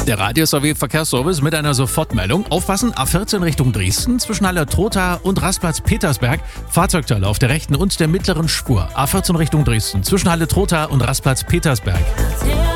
Der Radio-SAW-Verkehrsservice mit einer Sofortmeldung. Aufpassen, A14 Richtung Dresden zwischen Halle Trotha und Rastplatz Petersberg. Fahrzeugteile auf der rechten und der mittleren Spur. A14 Richtung Dresden zwischen Halle Trotha und Rastplatz Petersberg.